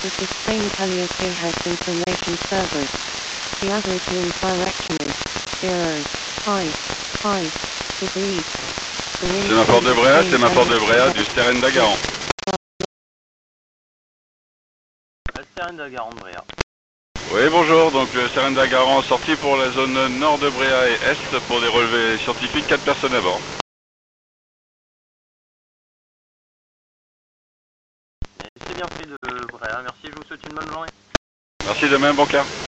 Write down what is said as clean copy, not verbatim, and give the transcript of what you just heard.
This is Spain Calliopejas Information Service. The average wind direction is 0.5 degrees. C'est ma porte de Bréa, c'est ma porte de Bréa du Steren d'Agaran. Steren d'Agaran de Bréa. Oui, bonjour, donc le Steren d'Agaran sorti pour la zone nord de Bréa et est pour des relevés scientifiques, 4 personnes à bord. C'est bien fait de Bréa, merci, je vous souhaite une bonne journée. Merci de même, bon quart.